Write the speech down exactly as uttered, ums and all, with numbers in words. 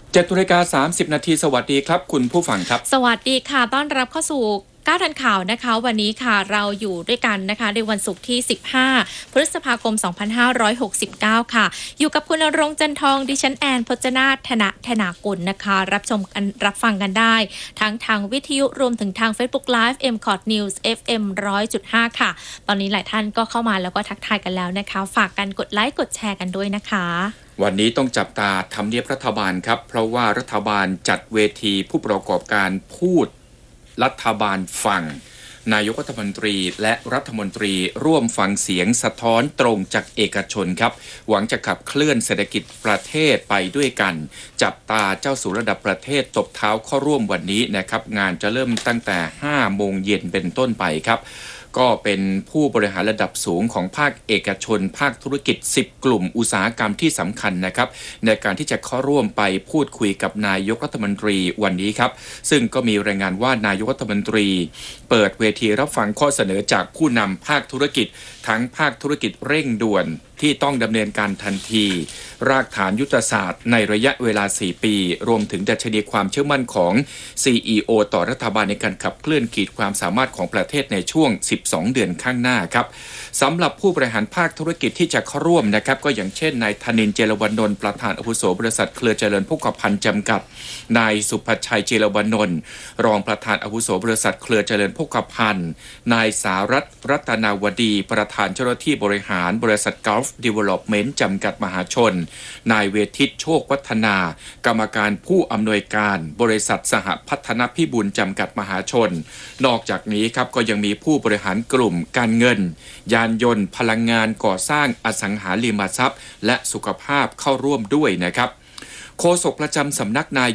เจ็ดนาฬิกาสามสิบนาทีสวัสดีครับคุณผู้ฟังครับสวัสดีค่ะต้อนรับเข้าสู่ก้าวทันข่าวนะคะวันนี้ค่ะเราอยู่ด้วยกันนะคะในวันศุกร์ที่สิบห้าพฤษภาคมสองพันห้าร้อยหกสิบเก้าค่ะอยู่กับคุณณรงค์จันทองดิฉันแอนพจนาถธนะธนากุลนะคะรับชมกันรับฟังกันได้ทั้งทางวิทยุรวมถึงทาง Facebook Live เอ็ม คอท News เอฟ เอ็ม หนึ่งร้อยจุดห้า ค่ะตอนนี้หลายท่านก็เข้ามาแล้วก็ทักทายกันแล้วนะคะฝากกันกดไลค์กดแชร์กันด้วยนะคะวันนี้ต้องจับตาทำเนียบรัฐบาลครับเพราะว่ารัฐบาลจัดเวทีผู้ประกอบการพูดรัฐบาลฟังนายกรัฐมนตรีและรัฐมนตรีร่วมฟังเสียงสะท้อนตรงจากเอกชนครับหวังจะขับเคลื่อนเศรษฐกิจประเทศไปด้วยกันจับตาเจ้าสู่ระดับประเทศตบเท้าเข้าร่วมวันนี้นะครับงานจะเริ่มตั้งแต่ห้าโมงเย็นเป็นต้นไปครับก็เป็นผู้บริหารระดับสูงของภาคเอกชนภาคธุรกิจสิบกลุ่มอุตสาหกรรมที่สำคัญนะครับในการที่จะเข้าร่วมไปพูดคุยกับนายกรัฐมนตรีวันนี้ครับซึ่งก็มีรายงานว่านายกรัฐมนตรีเปิดเวทีรับฟังข้อเสนอจากผู้นำภาคธุรกิจทั้งภาคธุรกิจเร่งด่วนที่ต้องดำเนินการทันทีรากฐานยุทธศาสตร์ในระยะเวลาสี่ปีรวมถึงดัชนีความเชื่อมั่นของ ซี อี โอ ต่อรัฐบาลในการขับเคลื่อนขีดความสามารถของประเทศในช่วงสิบสองเดือนข้างหน้าครับสำหรับผู้บริหารภาคธุรกิจที่จะเข้าร่วมนะครับก็อย่างเช่นนายธนินทร์ เจรวนนท์ประธานอาวุโสบริษัทเครือเจริญโภคภัณฑ์จำกัดนายสุภชัย เจรวนนท์รองประธานอาวุโสบริษัทเครือเจริญโภคภัณฑ์นายสารัตน์ รัตนาวดีประธานเจ้าหน้าที่บริหารบริษัท Gulf Development จำกัดมหาชนนายเวทิตโชควัฒนากรรมการผู้อำนวยการบริษัทสหพัฒนพิบูลจำกัดมหาชนนอกจากนี้ครับก็ยังมีผู้บริหารกลุ่มการเงินยานยนต์พลังงานก่อสร้างอสังหาริมทรัพย์และสุขภาพเข้าร่วมด้วยนะครับโฆษกประจำสำนักนา